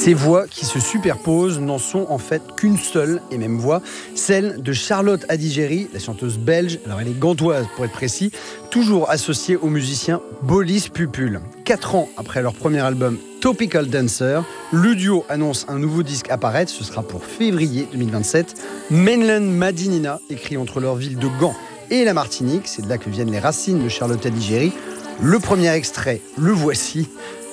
Ces voix qui se superposent n'en sont en fait qu'une seule et même voix, celle de Charlotte Adigéry, la chanteuse belge, alors elle est gantoise pour être précis, toujours associée au musicien Bolis Pupul. 4 ans après leur premier album Topical Dancer, le duo annonce un nouveau disque apparaître, ce sera pour février 2027. Mainland Madinina, écrit entre leur ville de Gand et la Martinique, c'est de là que viennent les racines de Charlotte Adigéry. Le premier extrait, le voici.